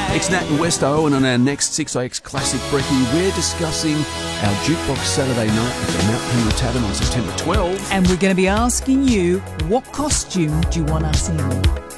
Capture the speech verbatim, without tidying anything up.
It's Nat and Westo, and on our next six A X Classic Brekkie, we're discussing our Jukebox Saturday night at the Mount Henry Tavern on September twelfth. And we're going to be asking you, what costume do you want us in?